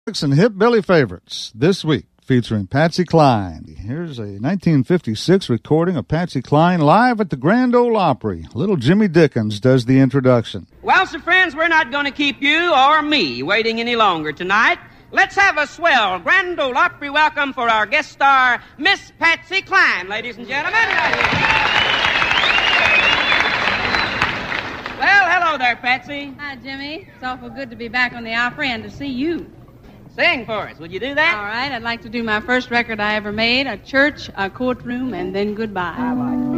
And hip Billy favorites this week featuring Patsy Cline. Here's a 1956 recording of Patsy Cline live at the Grand Ole Opry. Little Jimmy Dickens does the introduction. Well, so friends, we're not going to keep you or me waiting any longer tonight. Let's have a swell Grand Ole Opry welcome for our guest star, Miss Patsy Cline, ladies and gentlemen. Well, hello there, Patsy. Hi, Jimmy. It's awful good to be back on the Opry and to see you. Sing for us. Would you do that? All right. I'd like to do my first record I ever made, A Church, a Courtroom, and then Goodbye. I like it.